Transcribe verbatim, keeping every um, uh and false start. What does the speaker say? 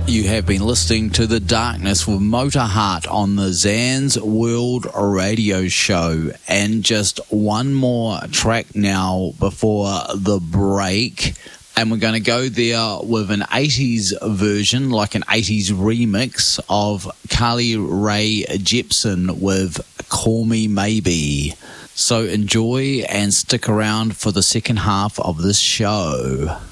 You have been listening to The Darkness with Motorheart on the Zan's World Radio Show. And just one more track now before the break. And we're going to go there with an eighties version, like an eighties remix of Carly Rae Jepsen with Call Me Maybe. So enjoy and stick around for the second half of this show.